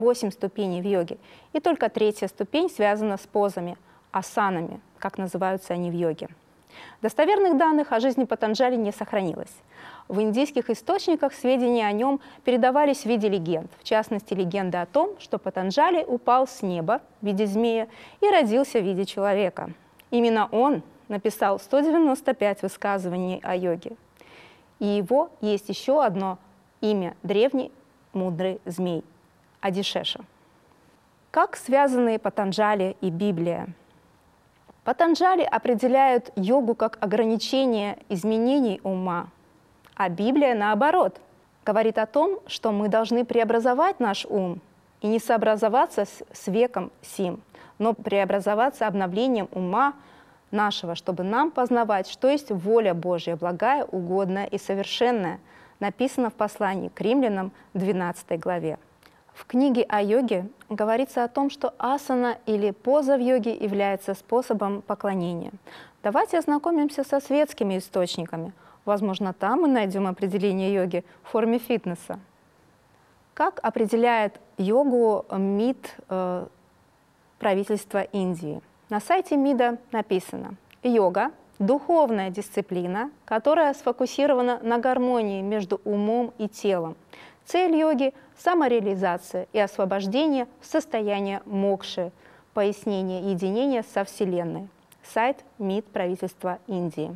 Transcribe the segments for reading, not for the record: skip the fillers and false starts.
8 ступеней в йоге, и только 3-я ступень связана с позами, асанами, как называются они в йоге. Достоверных данных о жизни Патанджали не сохранилось. В индийских источниках сведения о нем передавались в виде легенд, в частности, легенда о том, что Патанджали упал с неба в виде змея и родился в виде человека. Именно он написал 195 высказываний о йоге. И его есть еще одно имя – древний мудрый змей – Адишеша. Как связаны Патанджали и Библия? Патанджали определяют йогу как ограничение изменений ума, а Библия, наоборот, говорит о том, что мы должны преобразовать наш ум и не сообразоваться с веком сим, но преобразоваться обновлением ума нашего, чтобы нам познавать, что есть воля Божья, благая, угодная и совершенная, написано в послании к Римлянам, 12 главе. В книге о йоге говорится о том, что асана или поза в йоге является способом поклонения. Давайте ознакомимся со светскими источниками. Возможно, там мы найдем определение йоги в форме фитнеса. Как определяет йогу МИД правительства Индии? На сайте МИДа написано: йога – духовная дисциплина, которая сфокусирована на гармонии между умом и телом. Цель йоги – самореализация и освобождение в состояние мокши, пояснение единения со Вселенной. Сайт МИД правительства Индии.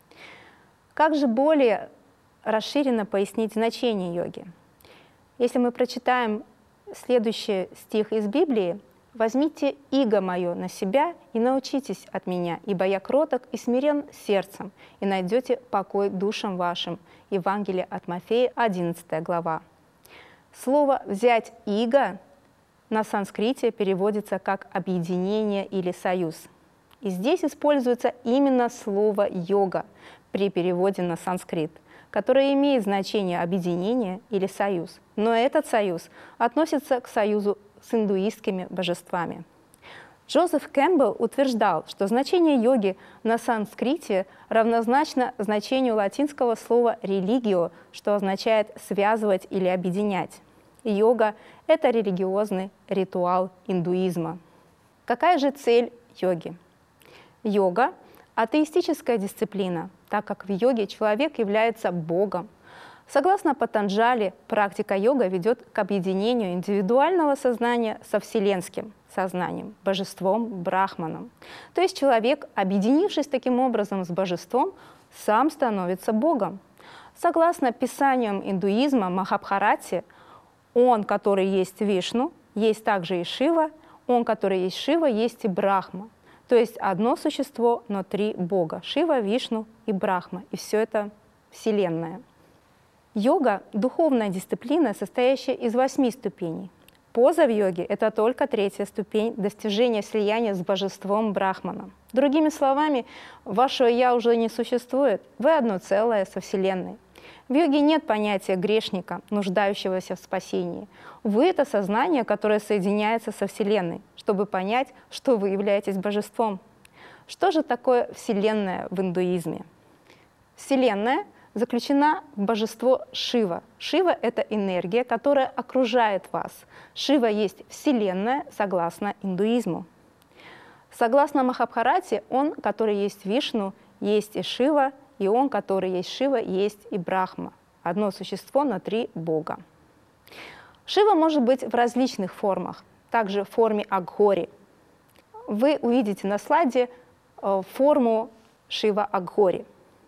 Как же более расширенно пояснить значение йоги? Если мы прочитаем следующий стих из Библии: «Возьмите иго мое на себя и научитесь от меня, ибо я кроток и смирен сердцем, и найдете покой душам вашим». Евангелие от Матфея, 11 глава. Слово «взять иго» на санскрите переводится как «объединение» или «союз». И здесь используется именно слово «йога» при переводе на санскрит, которое имеет значение «объединение» или «союз». Но этот союз относится к союзу с индуистскими божествами. Джозеф Кэмпбелл утверждал, что значение йоги на санскрите равнозначно значению латинского слова «религио», что означает «связывать» или «объединять». Йога – это религиозный ритуал индуизма. Какая же цель йоги? Йога – атеистическая дисциплина, так как в йоге человек является Богом. Согласно Патанджали, практика йога ведет к объединению индивидуального сознания со вселенским сознанием, божеством, брахманом. То есть человек, объединившись таким образом с божеством, сам становится Богом. Согласно писаниям индуизма Махабхарате, он, который есть Вишну, есть также и Шива, он, который есть Шива, есть и Брахма. То есть одно существо, но 3 бога – Шива, Вишну и Брахма. И все это Вселенная. Йога – духовная дисциплина, состоящая из 8 ступеней. Поза в йоге – это только 3-я ступень достижения слияния с божеством Брахманом. Другими словами, вашего «я» уже не существует, вы одно целое со Вселенной. В йоге нет понятия грешника, нуждающегося в спасении. Вы – это сознание, которое соединяется со Вселенной, чтобы понять, что вы являетесь божеством. Что же такое Вселенная в индуизме? Вселенная заключена в божество Шива. Шива – это энергия, которая окружает вас. Шива есть Вселенная, согласно индуизму. Согласно Махабхарате, он, который есть Вишну, есть и Шива, и он, который есть Шива, есть и Брахма. Одно существо, но 3 бога. Шива может быть в различных формах, также в форме Агхори. Вы увидите на слайде форму Шива Агхори.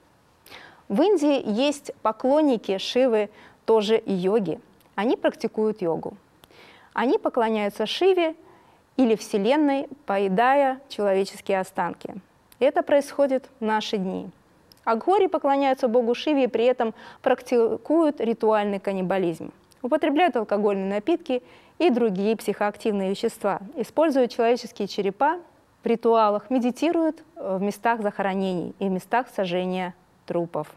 В Индии есть поклонники Шивы, тоже и йоги. Они практикуют йогу. Они поклоняются Шиве или Вселенной, поедая человеческие останки. Это происходит в наши дни. Агхори поклоняются богу Шиве и при этом практикуют ритуальный каннибализм. Употребляют алкогольные напитки и другие психоактивные вещества, используют человеческие черепа в ритуалах, медитируют в местах захоронений и в местах сожжения трупов.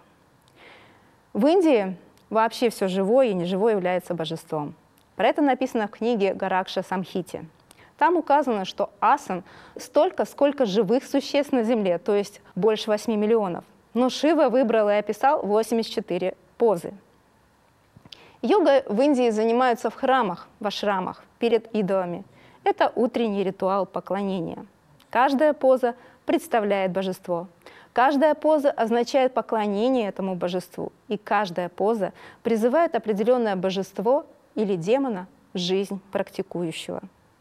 В Индии вообще все живое и неживое является божеством. Про это написано в книге Гаракша Самхите. Там указано, что асан столько, сколько живых существ на Земле, то есть больше 8 миллионов. Но Шива выбрал и описал 84 позы. Йогой в Индии занимаются в храмах, в ашрамах, в перед идолами. Это утренний ритуал поклонения. Каждая поза представляет божество. Каждая поза означает поклонение этому божеству, и каждая поза призывает определенное божество или демона в жизнь практикующего.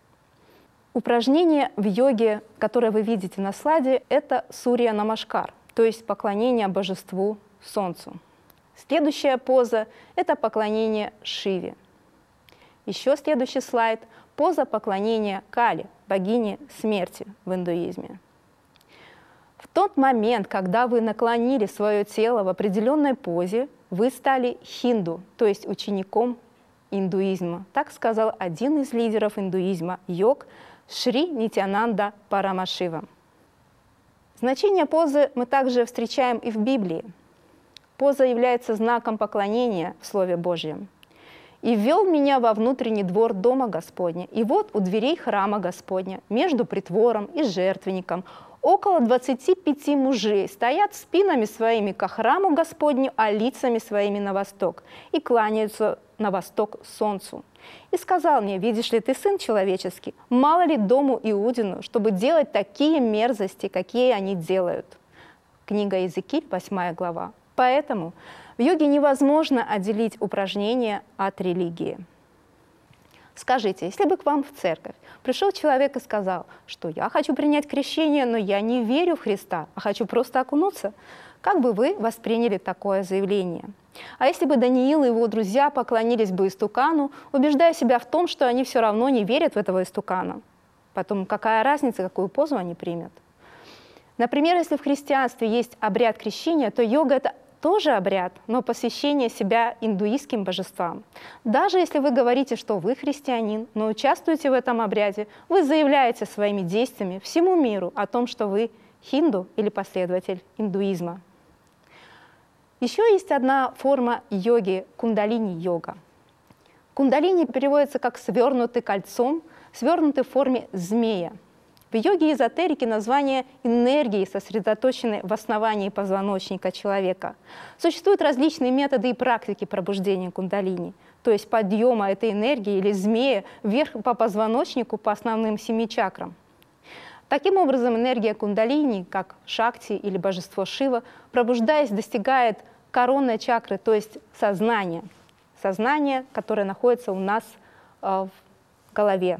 Упражнение в йоге, которое вы видите на слайде, это Сурья Намашкар, то есть поклонение божеству Солнцу. Следующая поза – это поклонение Шиве. Еще следующий слайд – поза поклонения Кали, богине смерти в индуизме. В тот момент, когда вы наклонили свое тело в определенной позе, вы стали хинду, то есть учеником индуизма. Так сказал один из лидеров индуизма – йог Шри Нитьянанда Парамашива. Значение позы мы также встречаем и в Библии. Поза является знаком поклонения в Слове Божьем. «И ввел меня во внутренний двор дома Господня, и вот у дверей храма Господня, между притвором и жертвенником, около 25 мужей стоят спинами своими ко храму Господню, а лицами своими на восток, и кланяются на восток солнцу. И сказал мне: видишь ли ты, сын человеческий, мало ли дому Иудину, чтобы делать такие мерзости, какие они делают». Книга Иезекииль, 8 глава. Поэтому в йоге невозможно отделить упражнения от религии. Скажите, если бы к вам в церковь пришел человек и сказал, что я хочу принять крещение, но я не верю в Христа, а хочу просто окунуться, как бы вы восприняли такое заявление? А если бы Даниил и его друзья поклонились бы истукану, убеждая себя в том, что они все равно не верят в этого истукана? Потом, какая разница, какую позу они примут? Например, если в христианстве есть обряд крещения, то йога – это тоже обряд, но посвящение себя индуистским божествам. Даже если вы говорите, что вы христианин, но участвуете в этом обряде, вы заявляете своими действиями всему миру о том, что вы хинду или последователь индуизма. Еще есть одна форма йоги – кундалини-йога. Кундалини переводится как «свернутый кольцом», свернутый в форме змея. В йоге эзотерики название энергии сосредоточены в основании позвоночника человека. Существуют различные методы и практики пробуждения кундалини, то есть подъема этой энергии или змея вверх по позвоночнику по основным 7 чакрам. Таким образом, энергия кундалини, как Шакти или божество Шива, пробуждаясь, достигает коронной чакры, то есть сознания. Сознание, которое находится у нас в голове.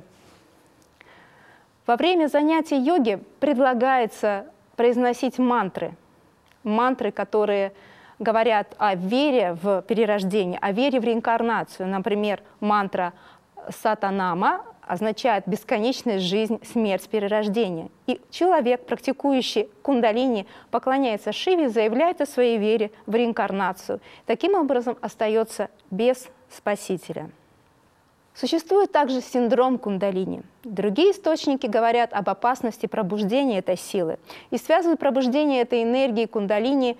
Во время занятий йоги предлагается произносить мантры. Мантры, которые говорят о вере в перерождение, о вере в реинкарнацию. Например, мантра «Сатанама» означает бесконечная жизнь, смерть, перерождение. И человек, практикующий кундалини, поклоняется Шиве, заявляет о своей вере в реинкарнацию. Таким образом, остается без Спасителя. Существует также синдром кундалини. Другие источники говорят об опасности пробуждения этой силы и связывают пробуждение этой энергии кундалини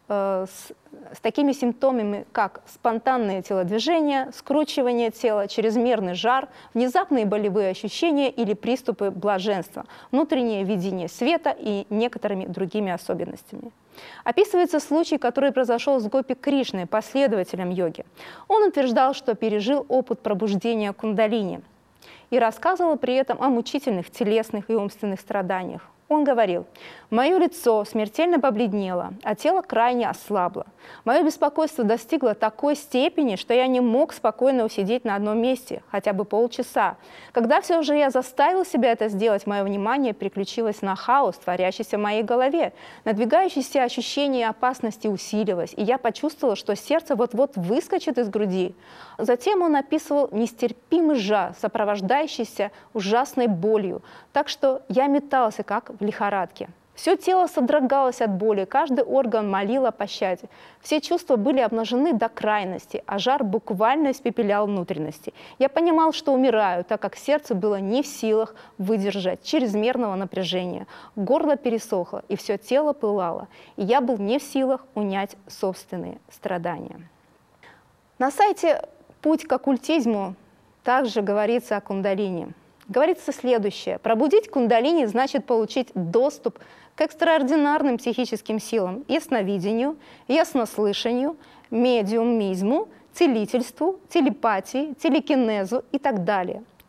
с такими симптомами, как спонтанные телодвижения, скручивание тела, чрезмерный жар, внезапные болевые ощущения или приступы блаженства, внутреннее видение света и некоторыми другими особенностями. Описывается случай, который произошел с Гопи Кришной, последователем йоги. Он утверждал, что пережил опыт пробуждения кундалини и рассказывал при этом о мучительных телесных и умственных страданиях. Он говорил: «Мое лицо смертельно побледнело, а тело крайне ослабло. Мое беспокойство достигло такой степени, что я не мог спокойно усидеть на одном месте хотя бы полчаса. Когда все же я заставил себя это сделать, мое внимание переключилось на хаос, творящийся в моей голове. Надвигающееся ощущение опасности усиливалось, и я почувствовала, что сердце вот-вот выскочит из груди». Затем он описывал нестерпимый жар, сопровождающийся ужасной болью, так что я метался, как в лихорадке. Все тело содрогалось от боли, каждый орган молил о пощаде. Все чувства были обнажены до крайности, а жар буквально испепелял внутренности. Я понимал, что умираю, так как сердце было не в силах выдержать чрезмерного напряжения. Горло пересохло, и все тело пылало, и я был не в силах унять собственные страдания. На сайте «Путь к оккультизму» также говорится о кундалини. Говорится следующее: пробудить кундалини значит получить доступ к экстраординарным психическим силам, ясновидению, яснослышанию, медиумизму, целительству, телепатии, телекинезу и так далее.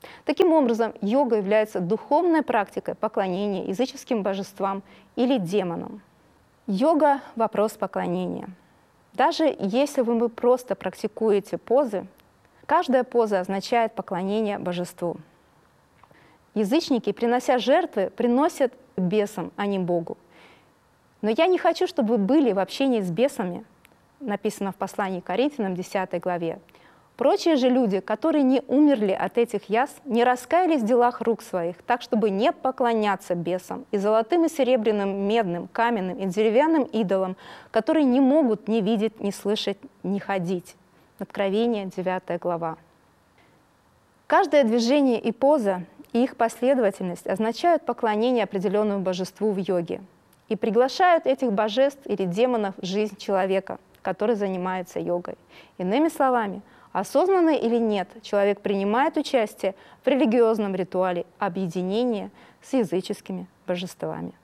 Таким образом, йога является духовной практикой поклонения языческим божествам или демонам. Йога – вопрос поклонения. Даже если вы просто практикуете позы, каждая поза означает поклонение божеству. Язычники, принося жертвы, приносят бесам, а не Богу. Но я не хочу, чтобы вы были в общении с бесами, написано в послании к Коринфянам, 10 главе. Прочие же люди, которые не умерли от этих язв, не раскаялись в делах рук своих, так, чтобы не поклоняться бесам и золотым, и серебряным, медным, каменным и деревянным идолам, которые не могут ни видеть, ни слышать, ни ходить. Откровение, 9 глава. Каждое движение и поза, и их последовательность означают поклонение определенному божеству в йоге и приглашают этих божеств или демонов в жизнь человека, который занимается йогой. Иными словами, осознанно или нет, человек принимает участие в религиозном ритуале объединения с языческими божествами.